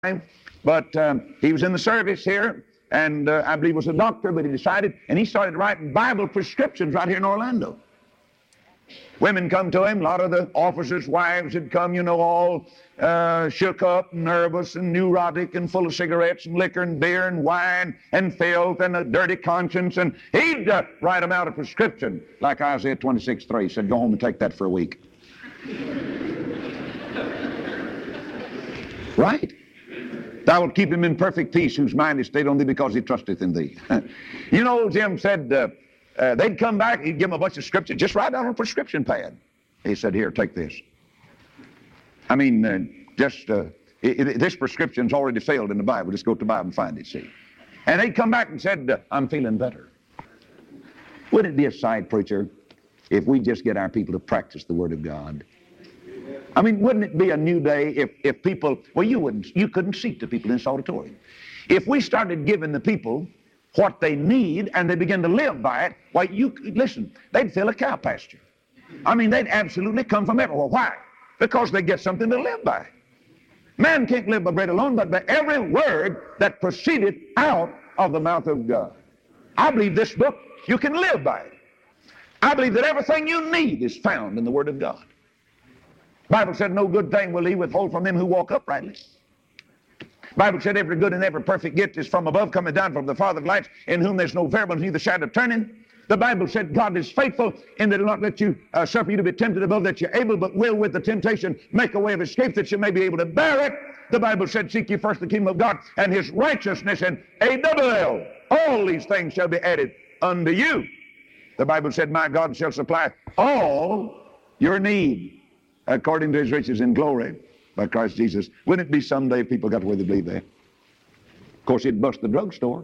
but he was in the service here, and I believe was a doctor, but he decided, and he started writing Bible prescriptions right here in Orlando. Women come to him, a lot of the officers' wives had come, all shook up, nervous and neurotic and full of cigarettes and liquor and beer and wine and filth and a dirty conscience, and he'd write them out a prescription, like Isaiah 26:3 said, go home and take that for a week. Right? Thou wilt keep him in perfect peace, whose mind is stayed on thee because he trusteth in thee. Jim said they'd come back, he'd give them a bunch of scripture, just write down on a prescription pad. He said, here, take this. This prescription's already failed in the Bible. Just go to the Bible and find it, see. And they'd come back and said, I'm feeling better. Wouldn't it be a sight, preacher, if we just get our people to practice the Word of God? Wouldn't it be a new day if people, you couldn't seat the people in this auditorium. If we started giving the people what they need and they begin to live by it, listen, they'd fill a cow pasture. They'd absolutely come from everywhere. Why? Because they get something to live by. Man can't live by bread alone, but by every word that proceeded out of the mouth of God. I believe this book, you can live by it. I believe that everything you need is found in the Word of God. The Bible said, no good thing will he withhold from them who walk uprightly. The Bible said, every good and every perfect gift is from above, coming down from the Father of lights, in whom there's no variable, neither shadow of turning. The Bible said, God is faithful, in that he'll not let you suffer you to be tempted above that you're able, but will with the temptation make a way of escape that you may be able to bear it. The Bible said, seek ye first the kingdom of God and his righteousness, and A-double-L, all these things shall be added unto you. The Bible said, my God shall supply all your need according to his riches in glory by Christ Jesus. Wouldn't it be someday if people got where they believe that? Of course, it'd bust the drugstore.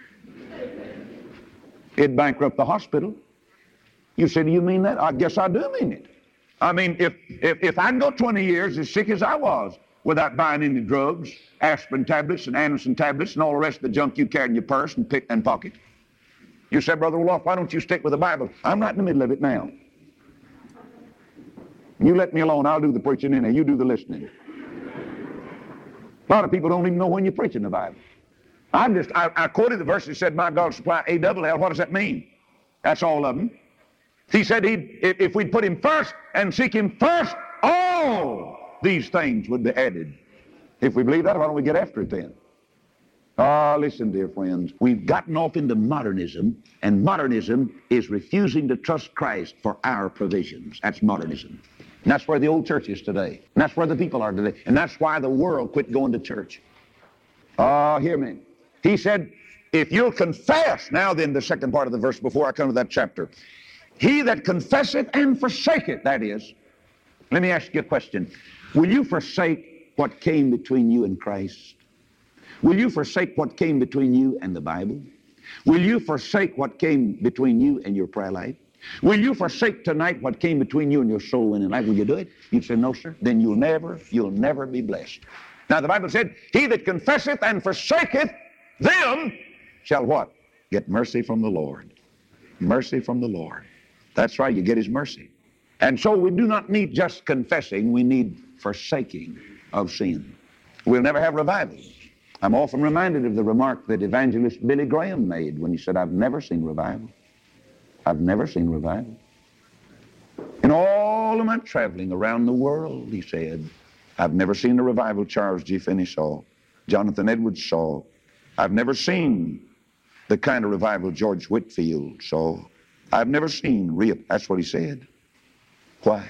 It'd bankrupt the hospital. You say, do you mean that? I guess I do mean it. If I'd go 20 years as sick as I was without buying any drugs, aspirin tablets and Anderson tablets and all the rest of the junk you carry in your purse and pick and pocket, you said, Brother Roloff, why don't you stick with the Bible? I'm right in the middle of it now. You let me alone, I'll do the preaching in there, you do the listening. A lot of people don't even know when you're preaching the Bible. I quoted the verse that said, my God supply A-double-L. What does that mean? That's all of them. He said if we'd put him first and seek him first, all these things would be added. If we believe that, why don't we get after it then? Listen, dear friends, we've gotten off into modernism, and modernism is refusing to trust Christ for our provisions. That's modernism. And that's where the old church is today. And that's where the people are today. And that's why the world quit going to church. Hear me. He said, if you'll confess, now then the second part of the verse before I come to that chapter, he that confesseth and forsaketh, that is, let me ask you a question. Will you forsake what came between you and Christ? Will you forsake what came between you and the Bible? Will you forsake what came between you and your prayer life? Will you forsake tonight what came between you and your soul winning life? Will you do it? You'd say, no, sir. Then you'll never be blessed. Now, the Bible said, he that confesseth and forsaketh them shall what? Get mercy from the Lord. Mercy from the Lord. That's right, you get his mercy. And so we do not need just confessing, we need forsaking of sin. We'll never have revival. I'm often reminded of the remark that evangelist Billy Graham made when he said, I've never seen revival. I've never seen revival. In all of my traveling around the world, he said, I've never seen the revival Charles G. Finney saw, Jonathan Edwards saw. I've never seen the kind of revival George Whitefield saw. I've never seen real. That's what he said. Why?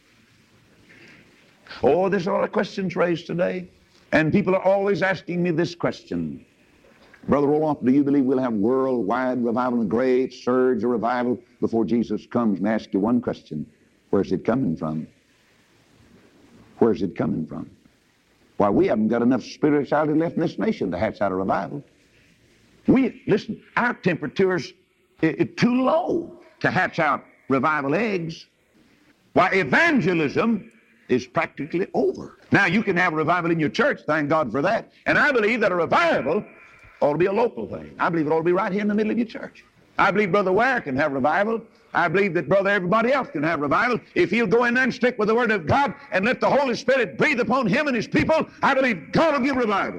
Oh, there's a lot of questions raised today. And people are always asking me this question. Brother Roloff, do you believe we'll have worldwide revival, a great surge of revival before Jesus comes? And I ask you one question. Where's it coming from? Where's it coming from? Why, we haven't got enough spirituality left in this nation to hatch out a revival. Listen, our temperature's too low to hatch out revival eggs. Why, evangelism is practically over. Now, you can have a revival in your church, thank God for that. And I believe that a revival ought to be a local thing. I believe it ought to be right here in the middle of your church. I believe Brother Ware can have revival. I believe that brother everybody else can have revival. If he'll go in there and stick with the Word of God and let the Holy Spirit breathe upon him and his people, I believe God will give revival.